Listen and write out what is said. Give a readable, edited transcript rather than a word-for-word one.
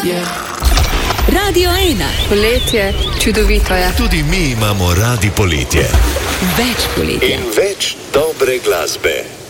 je. Radio 1. Poletje, čudovito je. Tudi mi imamo radi poletje. Več poletja. In več dobre glasbe.